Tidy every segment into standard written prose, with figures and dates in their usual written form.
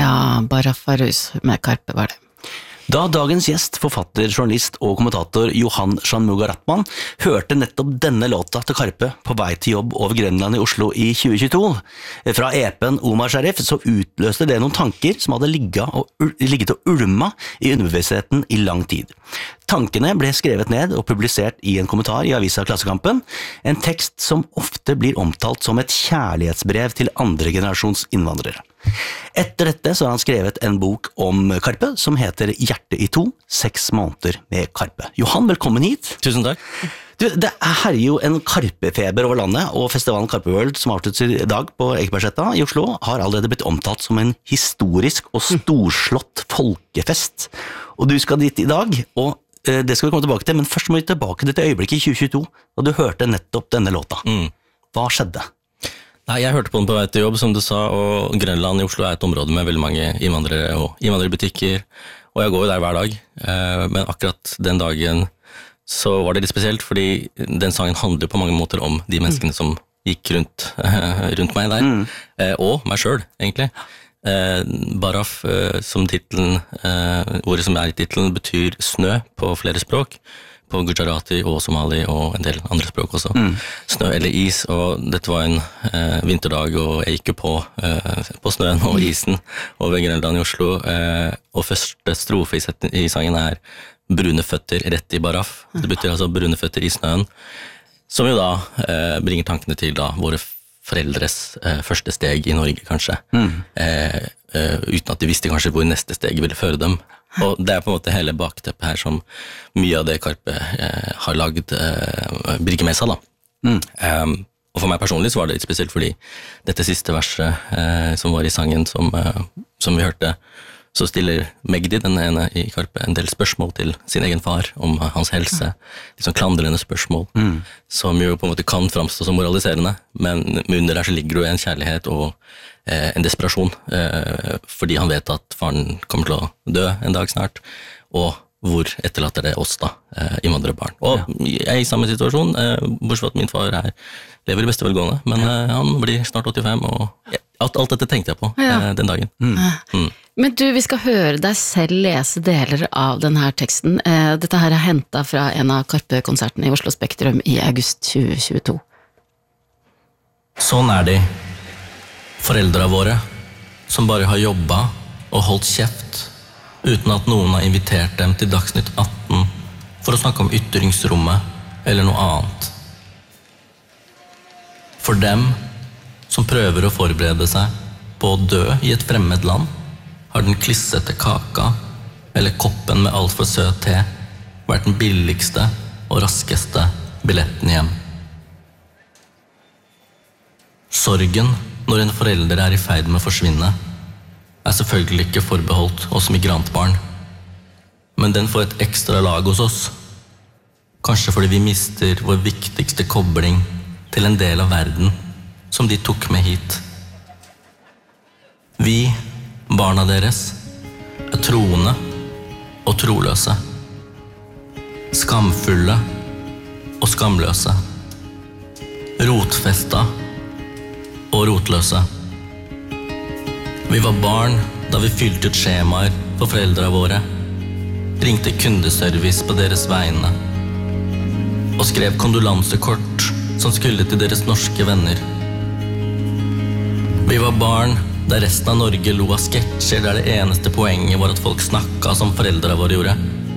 Ja, Barafarus med Karpe var det. Da dagens gjest, forfatter, journalist og kommentator Johan Shanmugaratnam hørte nettopp denne låta til Karpe på vei til jobb over Grønland i Oslo i 2022. Fra epen Omar Sharif så utløste det noen tanker som hadde ligget og ulma i underbevisstheten i lang tid. Tankene ble skrevet ned og publisert i en kommentar i avisa Klassekampen, en tekst som ofte blir omtalt som et kjærlighetsbrev til andre generasjons innvandrere. Etter dette så har han skrevet en bok om Karpe som heter Hjerte i to, 6 måneder med Karpe. Johan, velkommen hit. Tusen takk. Du, det herjer jo en Karpe-feber over landet, og festivalen Karpe World som avsluttes i dag på Ekebergsletta i Oslo har allerede blitt omtalt som en historisk og storslått folkefest. Og du skal dit i dag, og det skal vi komme tilbake til, men først må vi tilbake til øyeblikket i 2022, da du hørte nettopp denne låta. Hva skjedde? Nei, jeg hørte på den på vei til jobb, som du sa, og Grønland i Oslo er et område med veldig mange innvandrere og innvandrerbutikker, og jeg går jo der hver dag, men akkurat den dagen så var det litt spesielt, fordi den sangen handler på mange måter om de menneskene som gikk rundt meg der, og meg selv, egentlig. Baraf, som titlen, ordet som er i titlen, betyr snø på flere språk, på Gujarati og Somali og en del andre språk også. Snø eller is, og dette var en vinterdag, og jeg gikk jo på snøen og isen over Grønland i Oslo, og første strofe i sangen er brune føtter rett i Baraf. Det betyr altså brune føtter i snøen, som jo da bringer tankene til da våre foreldres første steg i Norge, kanskje. Uten at de visste kanskje hvor neste steg ville føre dem. Og det er på en måte hele bakteppet her som mye av det Karpe har lagd bringer med seg da. Og for meg personlig så var det litt spesielt fordi dette siste verset som var i sangen som vi hørte, så stiller Magdi, den ene i Karpe, en del spørsmål til sin egen far om hans helse, litt sånn klandrende spørsmål, som jo på en måte kan framstå som moraliserende, men under der så ligger det en kjærlighet og en desperasjon, fordi han vet at faren kommer til å dø en dag snart, og hvor etterlater det oss da, innvandrerbarn. Og jeg er i samme situasjon, bortsett fra at min far lever i beste velgående, men han blir snart 85, og alt dette tenkte jeg på den dagen. Men du, vi skal høre deg selv lese deler av denne teksten. Dette her er hentet fra en av Karpe-konsertene i Oslo Spektrum i august 2022. Sånn er de, foreldrene våre, som bare har jobbet og holdt kjeft, uten at noen har invitert dem til Dagsnytt 18 for å snakke om ytringsrommet eller noe annet. For dem som prøver å forberede seg på å dø i et fremmed land, har den klissete kaka eller koppen med alt for søt te vært den billigste og raskeste billetten hjem. Sorgen når en forelder er i ferd med å forsvinne, er selvfølgelig ikke forbeholdt oss migrantbarn, men den får et ekstra lag hos oss, kanskje fordi vi mister vår viktigste kobling til en del av verden som de tok med hit. Vi, barna deres, er troende og troløse, skamfulle og skamløse, rotfesta og rotløse. Vi var barn da vi fylte ut skjemaer for foreldrene våre, ringte kundeservice på deres vegne og skrev kondolansekort som skulle til deres norske venner. Vi var barn der resten av Norge lo av sketsjer der det eneste poenget var at folk snakket som foreldrene våre gjorde.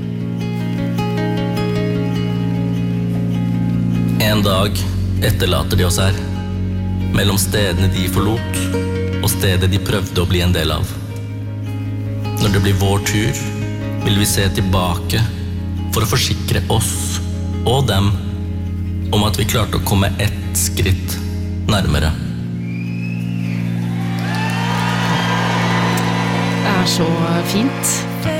En dag etterlater de oss her, mellom stedene de forlot og stedet de prøvde å bli en del av. Når det blir vår tur, vil vi se tilbake for å forsikre oss og dem om at vi klarte å komme ett skritt nærmere. Det er så fint.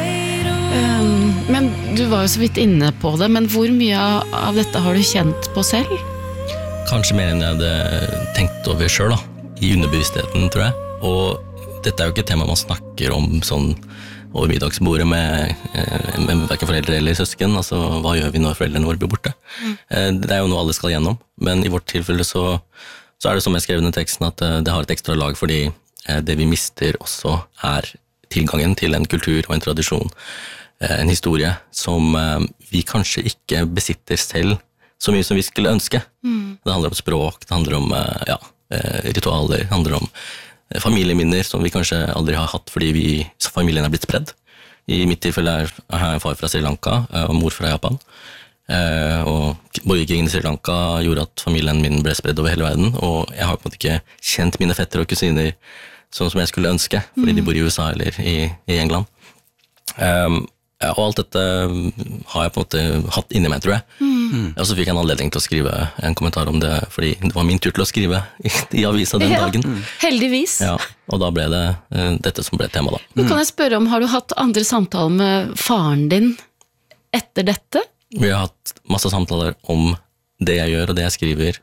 Men du var jo så vidt inne på det, men hvor mye av dette har du kjent på selv? Kanskje mer enn jeg hadde tenkt over selv da, i underbevisstheten, tror jeg. Og dette er jo ikke et tema man snakker om sånn over middagsbordet med hverken foreldre eller søsken. Altså, hva gjør vi når foreldrene våre blir borte? Det er jo noe alle skal gjennom, men i vårt tilfelle så er det som jeg skrev i den teksten, at det har et ekstra lag fordi det vi mister også tilgangen til en kultur og en tradisjon, en historie som vi kanskje ikke besitter selv så mye som vi skulle ønske. Det handler om språk, det handler om ritualer, det handler om familieminner som vi kanskje aldri har hatt fordi familien blitt spredd. I mitt tilfelle har jeg en far fra Sri Lanka og mor fra Japan. Og borgerkrigen i Sri Lanka gjorde at familien min ble spredd over hele verden, og jeg har på en måte ikke kjent mine fetter og kusiner sånn som jeg skulle ønske, fordi de bor i USA eller i England. Og alt dette har jeg på en måte hatt inni meg, tror jeg. Og så fikk jeg en anledning til å skrive en kommentar om det, fordi det var min tur til å skrive i avisa den dagen. Heldigvis. Ja, og da ble det dette som ble tema da. Men kan jeg spørre om, har du hatt andre samtaler med faren din etter dette? Vi har hatt masse samtaler om det jeg gjør og det jeg skriver,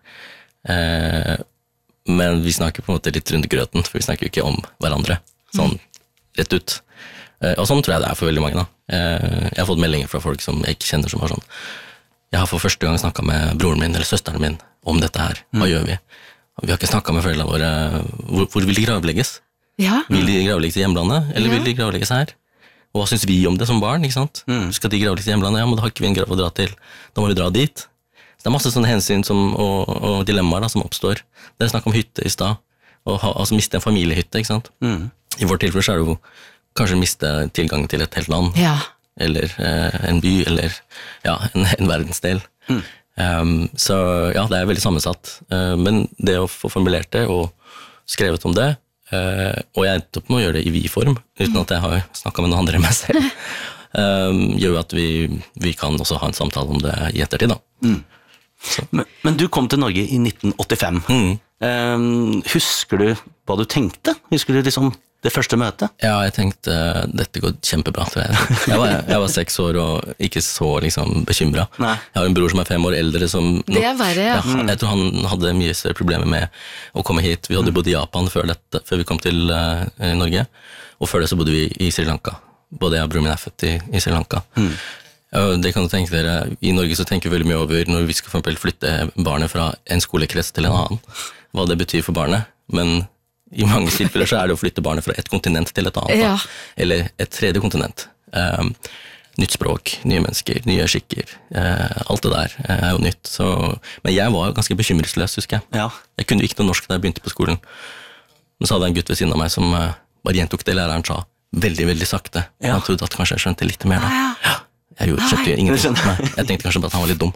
men vi snakker på en måte litt rundt grøten, for vi snakker jo ikke om hverandre, sånn rett ut. Og sånn tror jeg det for veldig mange da. Jeg har fått meldinger fra folk som jeg ikke kjenner som var sånn, jeg har for første gang snakket med broren min eller søsteren min om dette her, hva gjør vi? Vi har ikke snakket med foreldrene våre, hvor vil de gravlegges? Ja. Vil de gravlegges i hjemlandet, eller vil de gravlegges her? Og hva synes vi om det som barn, ikke sant? Skal de gravlegges i hjemlandet? Ja, men da har ikke vi en grav å dra til. Da må vi dra dit. Så det masse sånne hensyn og dilemmaer da, som oppstår. Det snakk om hytte i sted, altså miste en familiehytte, ikke sant? I vårt tilfelle så det jo kanskje miste tilgang til et helt land, eller en by, eller en verdensdel. Så ja, det veldig sammensatt. Men det å få formulert det og skrevet om det, og jeg endte opp med å gjøre det i vi-form, uten at jeg har snakket med noen andre enn meg selv, gjør at vi kan også ha en samtale om det i ettertid da. Men du kom til Norge i 1985. Husker du hva du tenkte? Husker du liksom det første møtet? Ja, jeg tenkte, dette går kjempebra, tror jeg. Jeg var 6 år og ikke så liksom bekymret. Nei. Jeg har en bror som 5 år eldre som... Det verre, ja. Jeg tror han hadde mye større problemer med å komme hit. Vi hadde bodd i Japan før vi kom til Norge, og før det så bodde vi i Sri Lanka. Både jeg og broren min født i Sri Lanka. Det kan du tenke dere, i Norge så tenker vi veldig mye over når vi skal for eksempel flytte barnet fra en skolekrets til en annen, hva det betyr for barnet, men i mange tilfeller så det å flytte barnet fra et kontinent til et annet, eller et tredje kontinent. Nytt språk, nye mennesker, nye skikker, alt det der jo nytt. Men jeg var ganske bekymringsløs, husker jeg. Ja. Jeg kunne ikke noe norsk da jeg begynte på skolen. Men så hadde jeg en gutt ved siden av meg som bare gjentok det læreren sa, veldig, veldig sakte. Ja. Han trodde at kanskje jeg skjønte litt mer da. Ja. Jeg skjønte jo ingenting. Jeg tenkte kanskje bare at han var litt dum.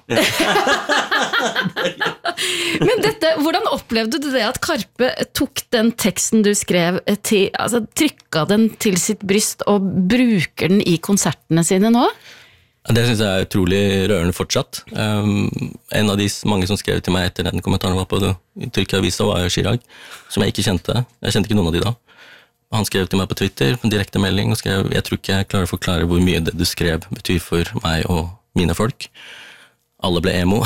Men hvordan opplevde du det at Karpe tok den teksten du skrev altså trykket den til sitt bryst og bruker den i konsertene sine nå? Det synes jeg utrolig rørende fortsatt. En av de mange som skrev til meg etter den kommentaren var på Tyrkia-avisa var Chirag, som jeg ikke kjente. Jeg kjente ikke noen av de da. Han skrev til meg på Twitter, på en direkte melding, og skrev, jeg tror ikke jeg klarer å forklare hvor mye det du skrev betyr for meg og mine folk. Alle ble emo.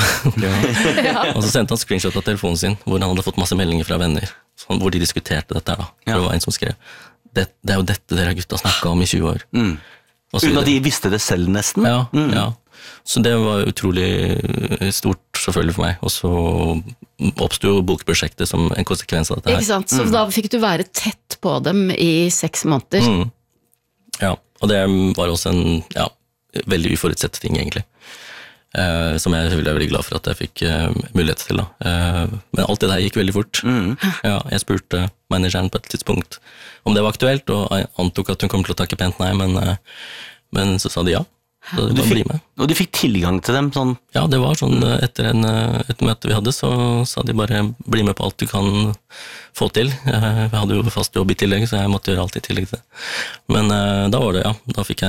Og så sendte han screenshot av telefonen sin, hvor han hadde fått masse meldinger fra venner, hvor de diskuterte dette da. Det var en som skrev, det jo dette dere gutta snakket om i 20 år. Uten at de visste det selv nesten? Ja. Så det var utrolig stort selvfølgelig for meg, og så oppstod jo bokprosjektet som en konsekvens av dette her. Ikke sant, så da fikk du være tett på dem i 6 måneder. Ja, og det var også en veldig uforutsett ting egentlig, som jeg er veldig glad for at jeg fikk mulighet til da. Men alt det der gikk veldig fort. Ja, jeg spurte manageren på et tidspunkt om det var aktuelt, og jeg antok at hun kom til å takke pent nei, men så sa de ja. Så det bli med. Og du fikk tilgang til dem sånn? Ja, det var sånn, etter et møte vi hadde, så sa de bare, bli med på alt du kan få til. Jeg hadde jo fast jobb i tillegg, så jeg måtte gjøre alt i tillegg til det. Men da var det, da fikk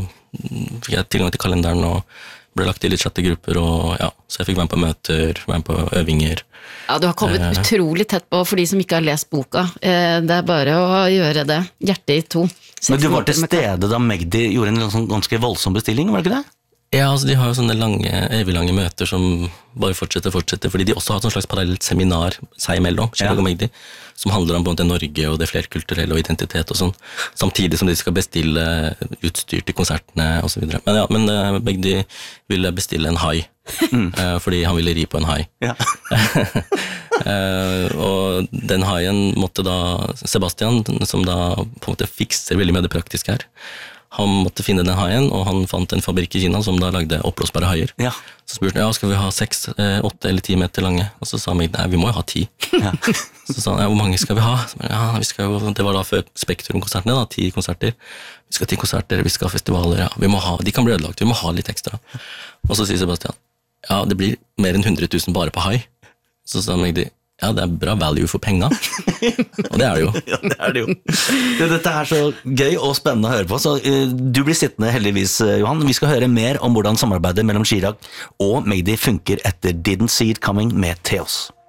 jeg tilgang til kalenderen, og ble lagt i litt chattegrupper, og så jeg fikk være med på møter, være med på øvinger. Ja, du har kommet utrolig tett på for de som ikke har lest boka. Det bare å gjøre det. Hjertet i 2. Men du var til stede da Magdi gjorde en sånn ganske voldsom bestilling, var det ikke det? Ja, altså de har jo sånne evig lange møter som bare fortsetter, fordi de også har et slags parallelt seminar seg imellom, Chirag og Magdi, som handler om både Norge og det flerkulturelle og identitet og sånn, samtidig som de skal bestille utstyr til konsertene og så videre. Men Magdi ville bestille en hai, fordi han ville ri på en hai. Og den haien måtte da Sebastian, som da på en måte fikser veldig med det praktiske her, han måtte finne den haien, og han fant en fabrikk i Kina som da lagde oppblåsbare haier. Ja. Så spurte han, skal vi ha 6, 8 eller 10 meter lange? Og så sa han, nei, vi må jo ha 10. Ja. Så sa han, hvor mange skal vi ha? Så, vi skal jo, det var da før Spektrum-konsertene, da, 10 konserter. Vi skal ha 10 konserter, vi skal ha festivaler, de kan bli ødelagt, vi må ha litt ekstra. Og så sier Sebastian, det blir mer enn 100 000 bare på hai. Så sa Magdi, det er bra value for penga. Og det er det jo. Ja, det er det jo. Dette er så gøy og spennende å høre på, så du blir sittende heldigvis, Johan. Vi skal høre mer om hvordan samarbeidet mellom Chirag og Magdi funker etter Didn't See It Coming med Theos.